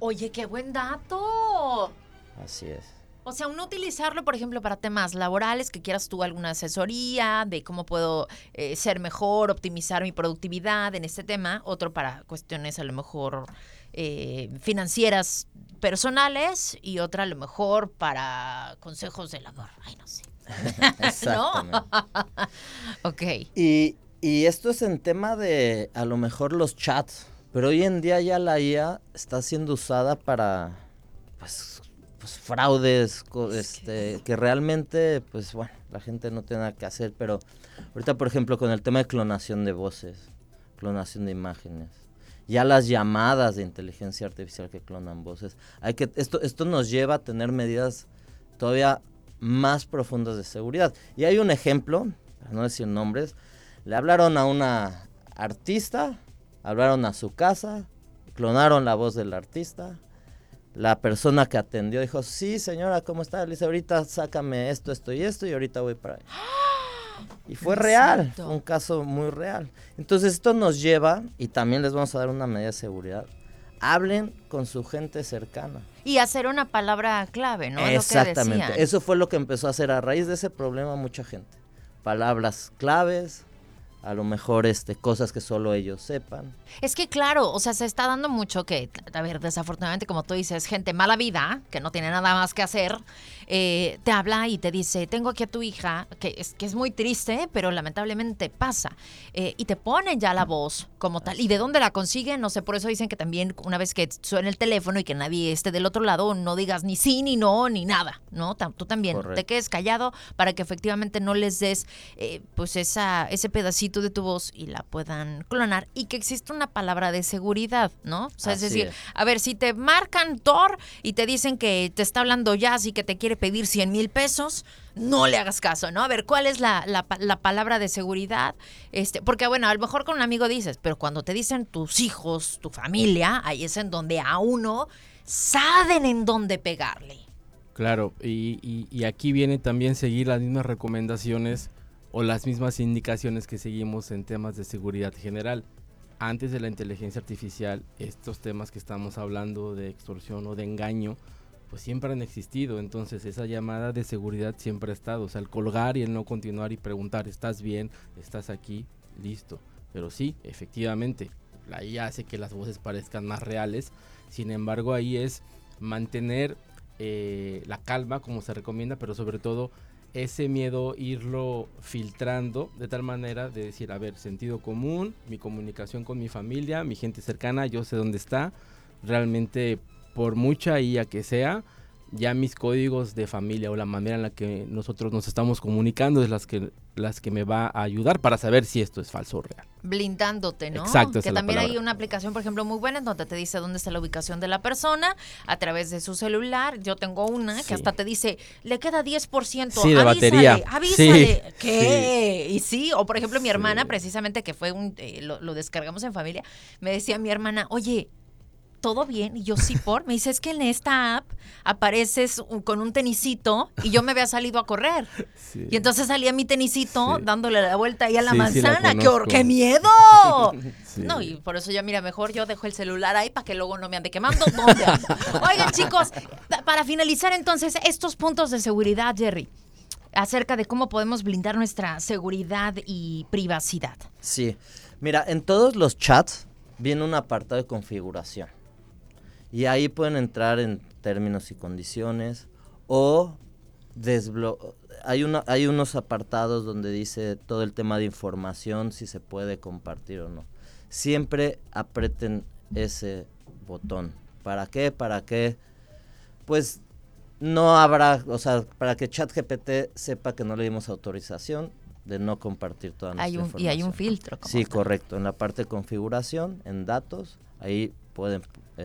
Oye, qué buen dato. Así es. O sea, uno utilizarlo, por ejemplo, para temas laborales, que quieras tú alguna asesoría de cómo puedo ser mejor, optimizar mi productividad en este tema. Otro para cuestiones a lo mejor financieras personales y otra a lo mejor para consejos del amor. Ay, no sé. Exactamente. ¿No? Ok. Y esto es en tema de a lo mejor los chats, pero hoy en día ya la IA está siendo usada para pues fraudes que realmente pues bueno, la gente no tiene nada que hacer, pero ahorita por ejemplo con el tema de clonación de voces, clonación de imágenes, ya las llamadas de inteligencia artificial que clonan voces, esto nos lleva a tener medidas todavía más profundas de seguridad. Y hay un ejemplo, para no decir nombres, le hablaron a una artista, hablaron a su casa, clonaron la voz del artista. La persona que atendió dijo, sí señora, ¿cómo está? Le dice, ahorita sácame esto, esto y esto y ahorita voy para allá. Y fue real, fue un caso muy real. Entonces esto nos lleva, y también les vamos a dar una medida de seguridad, hablen con su gente cercana. Y hacer una palabra clave, ¿no? Exactamente, Lo que decían. eso fue lo que empezó a hacer a raíz de ese problema mucha gente. Palabras claves, a lo mejor cosas que solo ellos sepan. Es que claro, o sea, se está dando mucho que, a ver, desafortunadamente, como tú dices, gente mala vida, que no tiene nada más que hacer, te habla y te dice, tengo aquí a tu hija, que es muy triste, pero lamentablemente pasa, y te ponen ya la voz como tal. ¿Y de dónde la consiguen? No sé, por eso dicen que también una vez que suene el teléfono y que nadie esté del otro lado, no digas ni sí, ni no, ni nada, ¿no? Tú también, Correcto. Te quedes callado para que efectivamente no les des, pues ese pedacito de tu voz y la puedan clonar, y que exista una palabra de seguridad, ¿no? O sea, Así es decir, es. a ver, si te marcan Thor y te dicen que te está hablando Jazz y que te quiere pedir 100,000 pesos, no le hagas caso, ¿no? A ver, ¿cuál es la palabra de seguridad? Porque, bueno, a lo mejor con un amigo dices, pero cuando te dicen tus hijos, tu familia, ahí es en donde a uno saben en dónde pegarle. Claro, y aquí viene también seguir las mismas recomendaciones o las mismas indicaciones que seguimos en temas de seguridad general. Antes de la inteligencia artificial, estos temas que estamos hablando de extorsión o de engaño, pues siempre han existido. Entonces esa llamada de seguridad siempre ha estado. O sea, el colgar y el no continuar y preguntar, ¿estás bien? ¿Estás aquí? Listo. Pero sí, efectivamente, la IA hace que las voces parezcan más reales. Sin embargo, ahí es mantener la calma, como se recomienda, pero sobre todo ese miedo irlo filtrando de tal manera de decir, a ver, sentido común, mi comunicación con mi familia, mi gente cercana, yo sé dónde está, realmente por mucha IA que sea, ya mis códigos de familia o la manera en la que nosotros nos estamos comunicando es las que me va a ayudar para saber si esto es falso o real. Blindándote, ¿no? Exacto, esa que es la también hay palabra. una aplicación, por ejemplo, muy buena en donde te dice dónde está la ubicación de la persona a través de su celular. Yo tengo una que Sí. hasta te dice, le queda 10%, Sí, de batería. avísale. Sí, ¿Qué? Y sí, o por ejemplo mi hermana, Sí. precisamente que fue lo descargamos en familia, me decía mi hermana, oye, ¿todo bien? Y yo, sí, me dice, es que en esta app apareces con un tenisito y yo me había salido a correr. Sí. Y entonces salía mi tenisito Sí. dándole la vuelta ahí a la Sí, sí la manzana. conozco. ¡Qué miedo! Sí. No, y por eso ya, mira, mejor yo dejo el celular ahí para que luego no me ande quemando. ¿Dónde ando? Oigan, chicos, para finalizar entonces estos puntos de seguridad, Jerry, acerca de cómo podemos blindar nuestra seguridad y privacidad. Sí, mira, en todos los chats viene un apartado de configuración. Y ahí pueden entrar en términos y condiciones o hay unos apartados donde dice todo el tema de información, si se puede compartir o no. Siempre aprieten ese botón. ¿Para qué? Para que pues no habrá, o sea, para que ChatGPT sepa que no le dimos autorización de no compartir toda nuestra información. Y hay un filtro. Sí, tal. correcto. En la parte de configuración, en datos, ahí pueden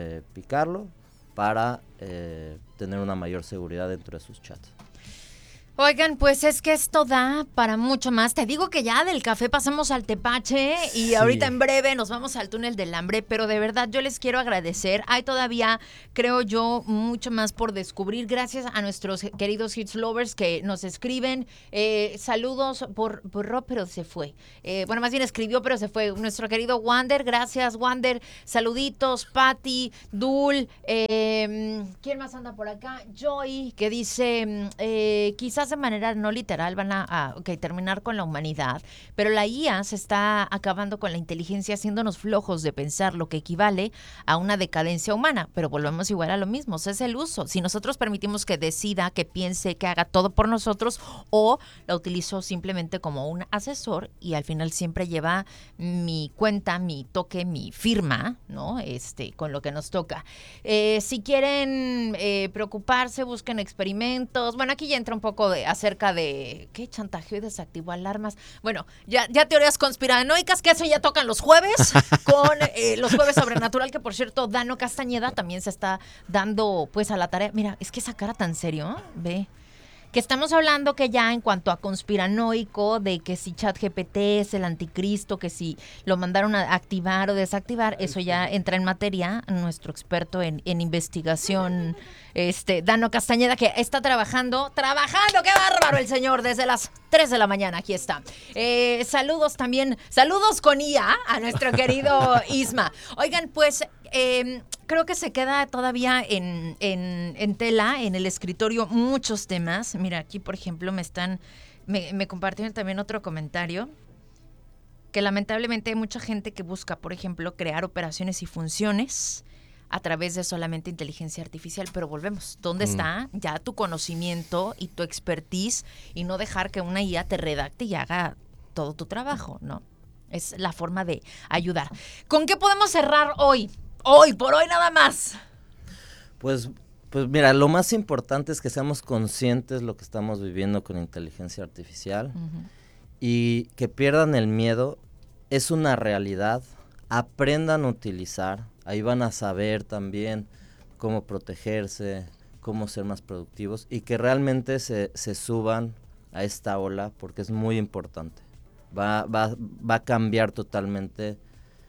picarlo para tener una mayor seguridad dentro de sus chats. Oigan, pues es que esto da para mucho más. Te digo que ya del café pasamos al tepache y ahorita en breve nos vamos al túnel del hambre, pero de verdad yo les quiero agradecer. Hay todavía, creo yo, mucho más por descubrir. Gracias a nuestros queridos Hits Lovers que nos escriben. Saludos por Rob, pero se fue. Bueno, más bien escribió, pero se fue. Nuestro querido Wander, gracias Wander. Saluditos, Patty, Dul. ¿Quién más anda por acá? Joy, que dice, quizás de manera no literal van a terminar con la humanidad, pero la IA se está acabando con la inteligencia, haciéndonos flojos de pensar, lo que equivale a una decadencia humana, pero volvemos igual a lo mismo, es el uso. Si nosotros permitimos que decida, que piense, que haga todo por nosotros, o la utilizo simplemente como un asesor y al final siempre lleva mi cuenta, mi toque, mi firma, ¿no? Con lo que nos toca. Si quieren preocuparse, busquen experimentos. Bueno, aquí ya entra un poco acerca de qué chantajeó y desactivó alarmas. Bueno, ya teorías conspiranoicas, que eso ya tocan los jueves con los jueves sobrenatural, que por cierto Dano Castañeda también se está dando pues a la tarea. Mira, es que esa cara tan serio, ve. Que estamos hablando que ya en cuanto a conspiranoico, de que si ChatGPT es el anticristo, que si lo mandaron a activar o desactivar, eso ya entra en materia. Nuestro experto en investigación, Dano Castañeda, que está trabajando, qué bárbaro el señor, desde las 3 de la mañana, aquí está. Saludos con IA a nuestro querido Isma. Oigan, pues creo que se queda todavía en tela, en el escritorio, muchos temas. Mira, aquí, por ejemplo, me compartieron también otro comentario, que lamentablemente hay mucha gente que busca, por ejemplo, crear operaciones y funciones a través de solamente inteligencia artificial, pero volvemos. ¿Dónde está ya tu conocimiento y tu expertise y no dejar que una IA te redacte y haga todo tu trabajo, ¿no? Es la forma de ayudar. ¿Con qué podemos cerrar hoy? Hoy, por hoy nada más. Pues mira, lo más importante es que seamos conscientes de lo que estamos viviendo con inteligencia artificial y que pierdan el miedo. Es una realidad. Aprendan a utilizar. Ahí van a saber también cómo protegerse, cómo ser más productivos y que realmente se suban a esta ola porque es muy importante. Va a cambiar totalmente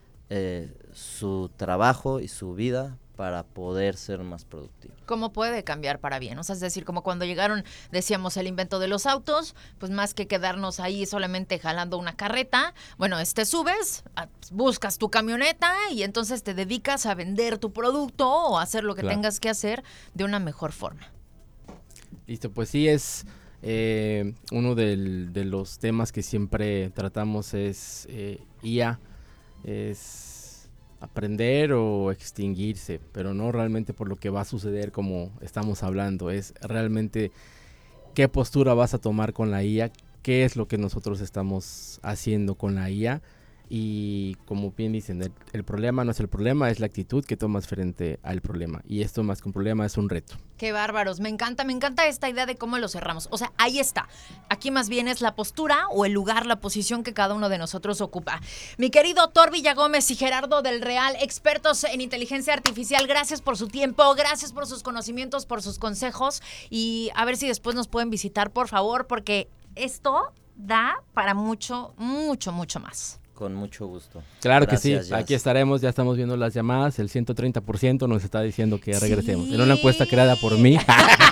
su trabajo y su vida para poder ser más productivo. ¿Cómo puede cambiar para bien? O sea, es decir, como cuando llegaron, decíamos, el invento de los autos, pues más que quedarnos ahí solamente jalando una carreta, bueno, subes, buscas tu camioneta y entonces te dedicas a vender tu producto o a hacer lo que tengas que hacer de una mejor forma. Listo, pues sí, es uno de los temas que siempre tratamos es IA, es aprender o extinguirse, pero no realmente por lo que va a suceder como estamos hablando, es realmente qué postura vas a tomar con la IA, qué es lo que nosotros estamos haciendo con la IA y como bien dicen, el problema no es el problema, es la actitud que tomas frente al problema y esto más que un problema es un reto. Qué bárbaros, me encanta esta idea de cómo lo cerramos, o sea, ahí está, aquí más bien es la postura o el lugar, la posición que cada uno de nosotros ocupa. Mi querido Thor Villagómez y Gerardo del Real, expertos en inteligencia artificial, gracias por su tiempo, gracias por sus conocimientos, por sus consejos y a ver si después nos pueden visitar, por favor, porque esto da para mucho, mucho, mucho más. Con mucho gusto. Claro. Gracias, que sí, Jazz. Aquí estaremos, ya estamos viendo las llamadas, el 130% nos está diciendo que regresemos. En una encuesta creada por mí.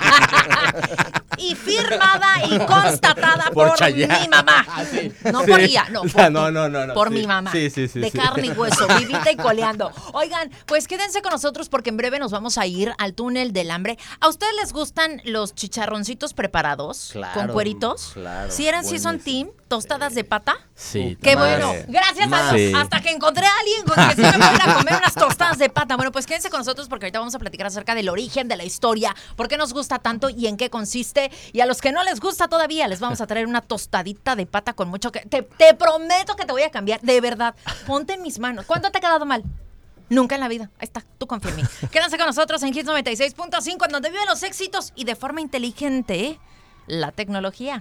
Y firmada y constatada por mi mamá. Sí, no sí. por ella, no. Por sí. mi mamá. Sí, de carne y hueso, vivita y coleando. Oigan, pues quédense con nosotros porque en breve nos vamos a ir al túnel del hambre. ¿A ustedes les gustan los chicharroncitos preparados? Claro, con cueritos. Claro. ¿Sí son team? ¿Tostadas de pata? Sí. Qué bueno. Gracias a Dios. Sí. Hasta que encontré a alguien con que sí me pueda ir a comer unas tostadas de pata. Bueno, pues quédense con nosotros porque ahorita vamos a platicar acerca del origen de la historia, por qué nos gusta tanto y en qué consiste. Y a los que no les gusta todavía, les vamos a traer una tostadita de pata con mucho que... Te prometo que te voy a cambiar, de verdad. Ponte en mis manos. ¿Cuándo te ha quedado mal? Nunca en la vida. Ahí está, tú confía en mí. Quédense con nosotros en Hits 96.5, en donde viven los éxitos y de forma inteligente la tecnología.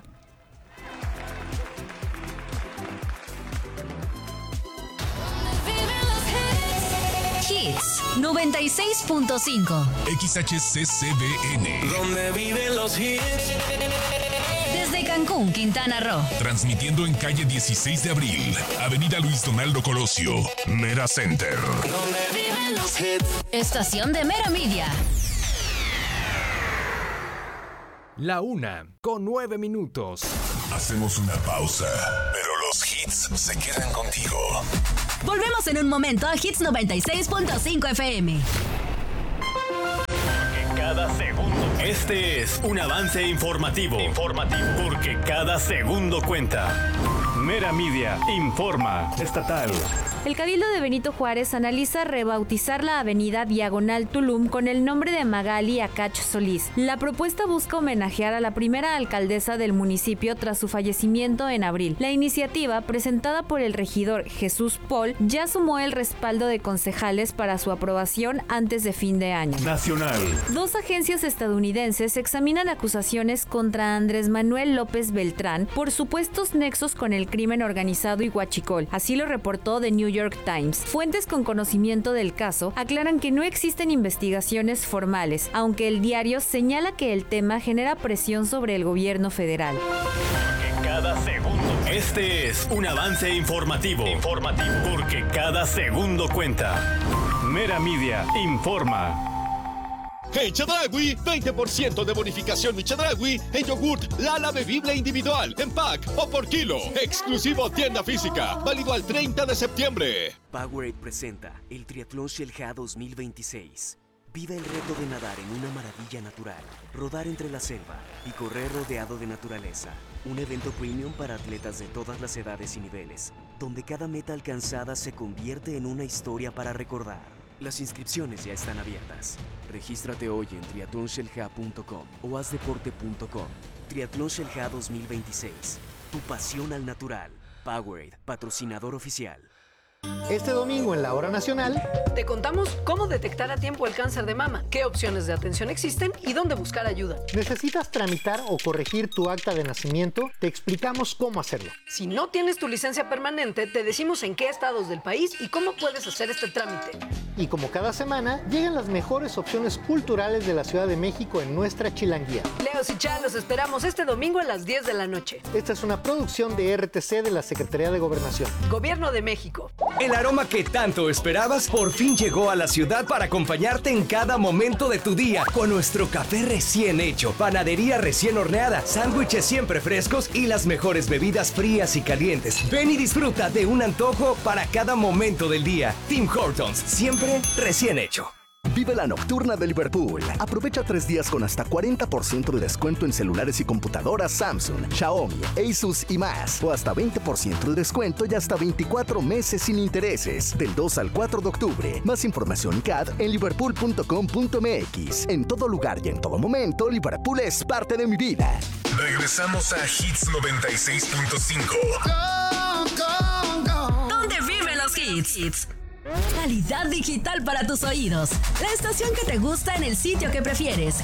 Hits 96.5 XHCCBN. Donde viven los hits. Desde Cancún, Quintana Roo. Transmitiendo en calle 16 de abril, Avenida Luis Donaldo Colosio, Mera Center. Donde viven los hits. Estación de Mera Media. 1:09. Hacemos una pausa, pero los hits se quedan contigo. Volvemos en un momento a Hits 96.5 FM. Cada segundo. Este es un avance informativo. Porque cada segundo cuenta. Mera Media informa. Estatal. El Cabildo de Benito Juárez analiza rebautizar la avenida Diagonal Tulum con el nombre de Magali Acach Solís. La propuesta busca homenajear a la primera alcaldesa del municipio tras su fallecimiento en abril. La iniciativa, presentada por el regidor Jesús Paul, ya sumó el respaldo de concejales para su aprobación antes de fin de año. Nacional. 2 agencias estadounidenses examinan acusaciones contra Andrés Manuel López Beltrán por supuestos nexos con el crimen organizado y huachicol. Así lo reportó The New York Times. Fuentes con conocimiento del caso aclaran que no existen investigaciones formales, aunque el diario señala que el tema genera presión sobre el gobierno federal. Cada segundo. Este es un avance informativo. Porque cada segundo cuenta. Mera Media informa. En Chedraui, 20% de bonificación Chedraui en yogurt Lala bebible individual, en pack o por kilo. Exclusivo tienda física, válido al 30 de septiembre. Powerade presenta el Triatlón Xel-G 2026. Vive el reto de nadar en una maravilla natural, rodar entre la selva y correr rodeado de naturaleza. Un evento premium para atletas de todas las edades y niveles, donde cada meta alcanzada se convierte en una historia para recordar. Las inscripciones ya están abiertas. Regístrate hoy en triatlonxelga.com o hazdeporte.com. Triatlón Xel-G 2026. Tu pasión al natural. Powerade, patrocinador oficial. Este domingo en la Hora Nacional te contamos cómo detectar a tiempo el cáncer de mama, qué opciones de atención existen y dónde buscar ayuda. ¿Necesitas tramitar o corregir tu acta de nacimiento? Te explicamos cómo hacerlo. Si no tienes tu licencia permanente, te decimos en qué estados del país y cómo puedes hacer este trámite. Y como cada semana, llegan las mejores opciones culturales de la Ciudad de México en nuestra Chilanguía. Leos y Chá, los esperamos este domingo a las 10 de la noche. Esta es una producción de RTC de la Secretaría de Gobernación. Gobierno de México. El aroma que tanto esperabas por fin llegó a la ciudad para acompañarte en cada momento de tu día con nuestro café recién hecho, panadería recién horneada, sándwiches siempre frescos y las mejores bebidas frías y calientes. Ven y disfruta de un antojo para cada momento del día. Tim Hortons, siempre recién hecho. Vive la nocturna de Liverpool. Aprovecha 3 días con hasta 40% de descuento en celulares y computadoras Samsung, Xiaomi, Asus y más. O hasta 20% de descuento y hasta 24 meses sin intereses. Del 2 al 4 de octubre. Más información CAD en liverpool.com.mx. En todo lugar y en todo momento, Liverpool es parte de mi vida. Regresamos a Hits 96.5. ¿Dónde viven los hits? Calidad digital para tus oídos. La estación que te gusta en el sitio que prefieres.